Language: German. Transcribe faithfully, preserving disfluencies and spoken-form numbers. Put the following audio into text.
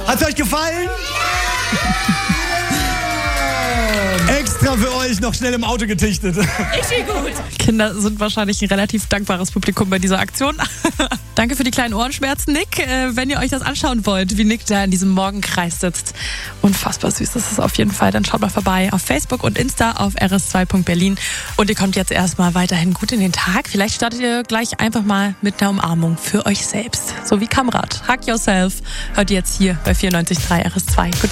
Hat's euch gefallen? Extra für euch noch schnell im Auto getichtet. Richtig gut. Kinder sind wahrscheinlich ein relativ dankbares Publikum bei dieser Aktion. Danke für die kleinen Ohrenschmerzen, Nick. Äh, wenn ihr euch das anschauen wollt, wie Nick da in diesem Morgenkreis sitzt. Unfassbar süß, das ist auf jeden Fall. Dann schaut mal vorbei auf Facebook und Insta auf r s zwei punkt berlin. Und ihr kommt jetzt erstmal weiterhin gut in den Tag. Vielleicht startet ihr gleich einfach mal mit einer Umarmung für euch selbst. So wie Kamrat. Hug yourself. Hört ihr jetzt hier bei vierundneunzig Komma drei R S zwei. Guten